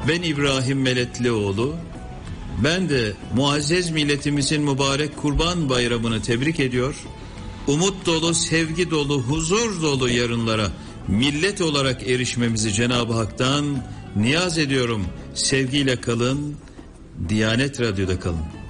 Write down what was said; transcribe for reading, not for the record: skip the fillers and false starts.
Ben İbrahim Meletlioğlu. Ben de muazzez milletimizin mübarek Kurban Bayramı'nı tebrik ediyor. Umut dolu, sevgi dolu, huzur dolu yarınlara millet olarak erişmemizi Cenab-ı Hak'tan niyaz ediyorum. Sevgiyle kalın, Diyanet Radyo'da kalın.